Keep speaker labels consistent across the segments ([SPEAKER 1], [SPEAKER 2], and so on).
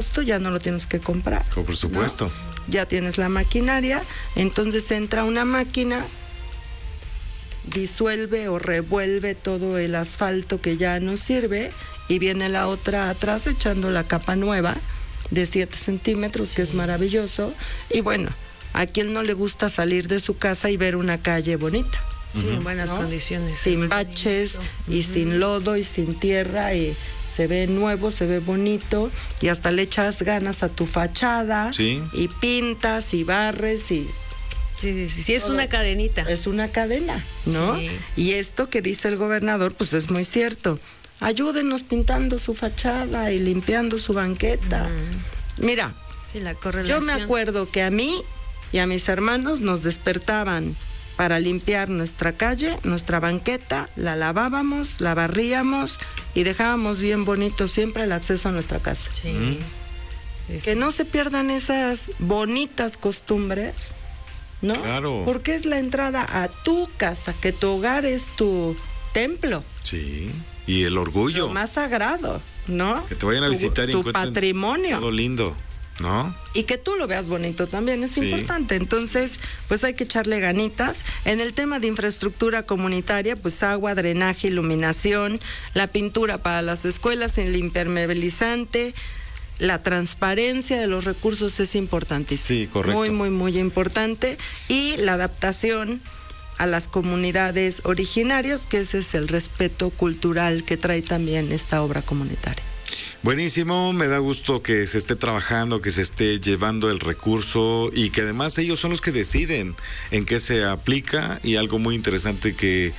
[SPEAKER 1] composto ya no lo tienes que comprar.
[SPEAKER 2] Oh, por supuesto.
[SPEAKER 1] ¿No? Ya tienes la maquinaria, entonces entra una máquina, disuelve o revuelve todo el asfalto que ya no sirve y viene la otra atrás echando la capa nueva de 7 centímetros, que es maravilloso. Y bueno, a quien no le gusta salir de su casa y ver una calle bonita.
[SPEAKER 3] Sí, en buenas condiciones.
[SPEAKER 1] Sin baches y sin lodo y sin tierra, y se ve nuevo, se ve bonito, y hasta le echas ganas a tu fachada, y pintas y barres y...
[SPEAKER 3] Sí, es una cadenita.
[SPEAKER 1] Es una cadena, ¿no? Sí. Y esto que dice el gobernador, pues es muy cierto. Ayúdenos pintando su fachada y limpiando su banqueta. Mira,
[SPEAKER 3] la correlación.
[SPEAKER 1] Yo me acuerdo que a mí y a mis hermanos nos despertaban para limpiar nuestra calle, nuestra banqueta, la lavábamos, la barríamos y dejábamos bien bonito siempre el acceso a nuestra casa.
[SPEAKER 3] Sí.
[SPEAKER 1] Que no se pierdan esas bonitas costumbres, ¿no?
[SPEAKER 2] Claro.
[SPEAKER 1] Porque es la entrada a tu casa, que tu hogar es tu templo.
[SPEAKER 2] Sí, y el orgullo.
[SPEAKER 1] Lo más sagrado, ¿no?
[SPEAKER 2] Que te vayan a visitar y
[SPEAKER 1] tu patrimonio.
[SPEAKER 2] Todo lindo, ¿no?
[SPEAKER 1] Y que tú lo veas bonito también es importante. Entonces, pues hay que echarle ganitas. En el tema de infraestructura comunitaria, pues agua, drenaje, iluminación, la pintura para las escuelas, el impermeabilizante, la transparencia de los recursos es importantísimo.
[SPEAKER 2] Sí, correcto.
[SPEAKER 1] Muy, muy, muy importante. Y la adaptación a las comunidades originarias, que ese es el respeto cultural que trae también esta obra comunitaria.
[SPEAKER 2] Buenísimo, me da gusto que se esté trabajando, que se esté llevando el recurso y que además ellos son los que deciden en qué se aplica. Y algo muy interesante que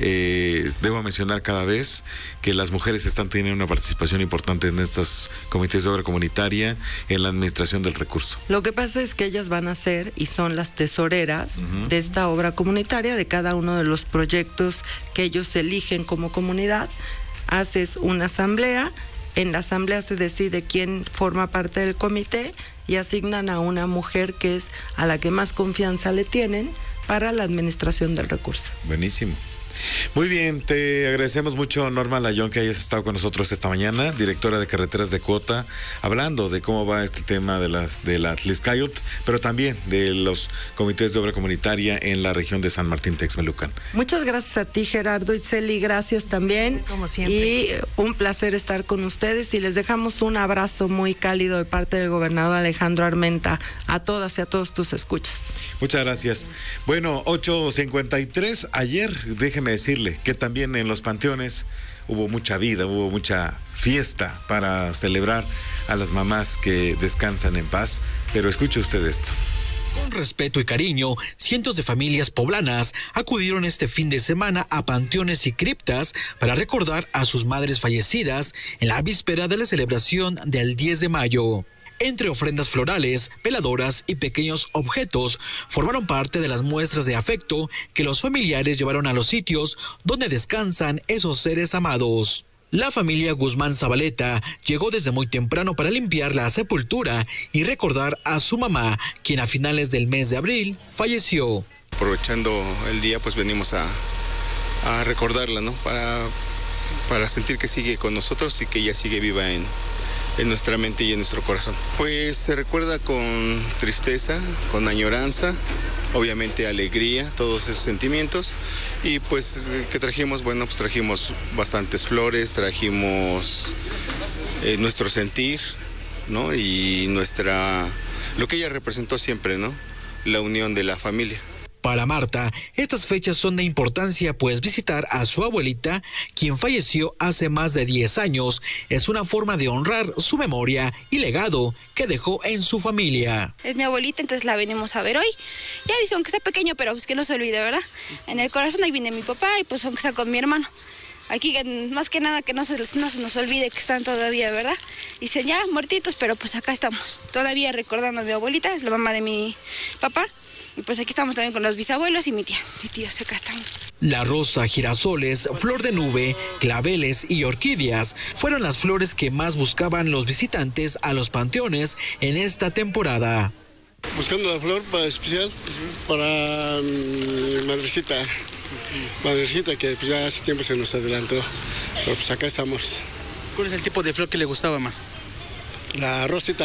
[SPEAKER 2] debo mencionar cada vez, que las mujeres están teniendo una participación importante en estos comités de obra comunitaria, en la administración del recurso.
[SPEAKER 1] Lo que pasa es que ellas van a ser y son las tesoreras de esta obra comunitaria, de cada uno de los proyectos que ellos eligen como comunidad. Haces una asamblea. En la asamblea se decide quién forma parte del comité y asignan a una mujer que es a la que más confianza le tienen para la administración del recurso.
[SPEAKER 2] Buenísimo. Muy bien, te agradecemos mucho, Norma Layón, que hayas estado con nosotros esta mañana, directora de Carreteras de Cuota, hablando de cómo va este tema de la Tlixcayotl, pero también de los comités de obra comunitaria en la región de San Martín Texmelucan.
[SPEAKER 1] Muchas gracias a ti, Gerardo Itzeli, gracias también.
[SPEAKER 3] Como siempre.
[SPEAKER 1] Y un placer estar con ustedes y les dejamos un abrazo muy cálido de parte del gobernador Alejandro Armenta a todas y a todos tus escuchas.
[SPEAKER 2] Muchas gracias. Bueno, 8:53, ayer, déjeme decirle que también en los panteones hubo mucha vida, hubo mucha fiesta para celebrar a las mamás que descansan en paz, pero escuche usted esto.
[SPEAKER 4] Con respeto y cariño, cientos de familias poblanas acudieron este fin de semana a panteones y criptas para recordar a sus madres fallecidas en la víspera de la celebración del 10 de mayo. Entre ofrendas florales, veladoras y pequeños objetos, formaron parte de las muestras de afecto que los familiares llevaron a los sitios donde descansan esos seres amados. La familia Guzmán Zabaleta llegó desde muy temprano para limpiar la sepultura y recordar a su mamá, quien a finales del mes de abril falleció.
[SPEAKER 5] Aprovechando el día, pues venimos a recordarla, ¿no? Para sentir que sigue con nosotros y que ella sigue viva en nuestra mente y en nuestro corazón. Pues se recuerda con tristeza, con añoranza, obviamente alegría, todos esos sentimientos. Y pues que trajimos, bueno, pues trajimos bastantes flores, trajimos nuestro sentir, ¿no? Y lo que ella representó siempre, ¿no? La unión de la familia.
[SPEAKER 4] Para Marta, estas fechas son de importancia, pues visitar a su abuelita, quien falleció hace más de 10 años, es una forma de honrar su memoria y legado que dejó en su familia.
[SPEAKER 6] Es mi abuelita, entonces la venimos a ver hoy. Ya dice, aunque sea pequeño, pero pues que no se olvide, ¿verdad? En el corazón ahí viene mi papá y pues aunque sea con mi hermano. Aquí más que nada que no se nos olvide que están todavía, ¿verdad? Dicen ya muertitos, pero pues acá estamos. Todavía recordando a mi abuelita, la mamá de mi papá. Y pues aquí estamos también con los bisabuelos y mi tía, mis tíos, acá estamos.
[SPEAKER 4] La rosa, girasoles, flor de nube, claveles y orquídeas fueron las flores que más buscaban los visitantes a los panteones en esta temporada.
[SPEAKER 7] Buscando la flor especial para mi madrecita. Madrecita que pues ya hace tiempo se nos adelantó, pero pues acá estamos.
[SPEAKER 8] ¿Cuál es el tipo de flor que le gustaba más?
[SPEAKER 7] La rosita.